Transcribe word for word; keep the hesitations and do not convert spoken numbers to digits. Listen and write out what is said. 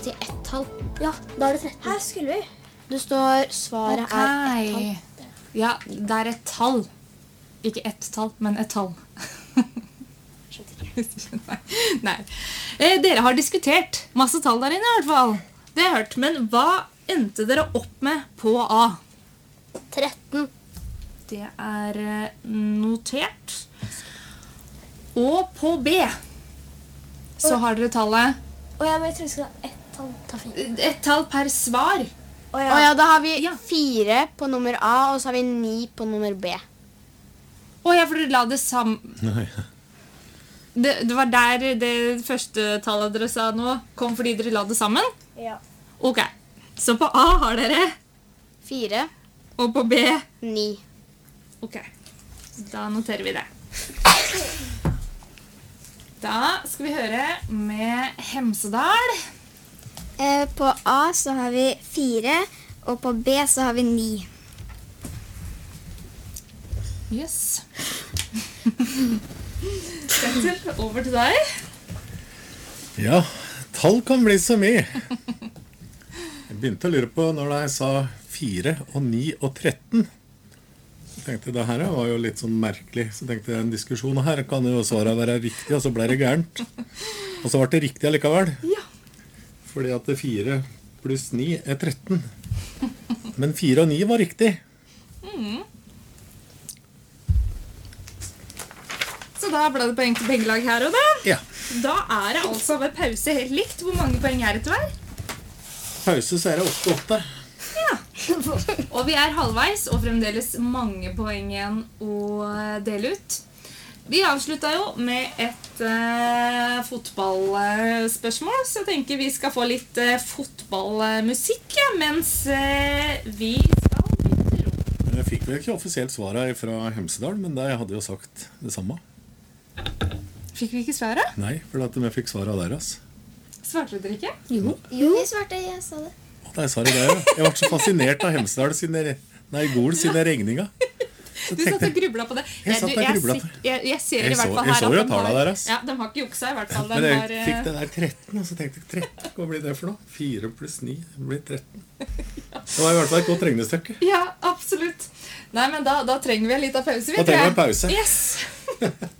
til ett tall. Ja, da er det tretten. Her skulle vi. Det står svaret Ok. er ett tall. Ja, det er et tall. Ikke ett tall, men et tall. Nei. Nei. Eh, dere har diskutert masse tall der inne i hvert fall. Det har jeg hørt. Men hva endte dere opp med på A? tretten. Det er eh, notert. Og på B så har dere tallet Og jeg vet vi skal ha ett tall. Ta fint. et tall per svar. Å Og ja, da har vi Ja. fire på nummer A, og så har vi ni på nummer B. Å ja, for dere la det sammen. Det, det var der det første tallet dere sa nå kom fordi dere la det sammen? Ja. Ok, så på A har dere, Fire, og på B. ni. Ok, da noterer vi det. Da skal vi høre med Hemsedal. Eh, på A så har vi fire, og på B så har vi ni. Yes. Petter, over til deg. Ja, tall kan bli så mye. Jeg begynte å lure på når jeg sa fire og ni og tretten. Så tenkte jeg, det her var jo litt sånn merkelig. Så tenkte jeg, en diskusjon her kan jo svaret være riktig, og så ble det gærent. Og så ble det riktig allikevel. Ja. Fordi at det fire pluss ni er tretten. Men fire og ni var riktig. Mm. Så da ble det poeng til begge lag her og da. Ja. Da er det altså ved pause helt likt. Hvor mange poeng er det til hver? Pause så er det åtte åtte. Og vi er halvveis, og fremdeles mange poeng igjen å dele ut. Vi avsluttet jo med et uh, fotballspørsmål, så jeg tenker vi skal få litt uh, fotballmusikk, ja, mens uh, vi skal bytte til ro. Men jeg fikk vel ikke offisielt svaret fra Hemsedal, men de hadde jo sagt det samme. Fikk vi ikke svaret? Nei, for at de fikk svaret av deres. Svarte dere ikke? Jo. Jo, vi svarte, jeg sa det. Og der sa de det, ja. Jeg ble så fascinert av Hemsedal sine, nei, Gol sine regninger. Så Du satt og grublet på det. Jeg satt og du, grublet jeg, på- jeg, jeg ser Jeg i hvert så- fall jeg her så at jo de tallene har, deres. ja, de har ikke juksa i hvert fall. Men De jeg har, eh, fikk det der tretten, og så tenkte jeg tretten, hva blir det for noe? fire pluss ni blir tretten. Det var i hvert fall et godt regnestykke. Ja, absolutt. Nei, men da, da trenger vi en liten pause. Da trenger vi en pause. Yes!